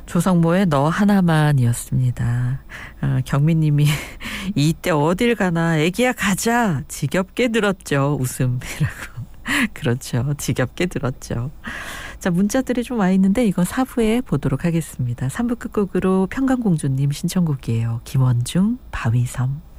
조성모의 너 하나만이었습니다. 경민님이 이때 어딜 가나 애기야 가자 지겹게 들었죠. 웃음이라고. 그렇죠. 지겹게 들었죠. 자, 문자들이 좀 와 있는데 이건 4부에 보도록 하겠습니다. 3부 끝곡으로 평강공주님 신청곡이에요. 김원중 바위섬.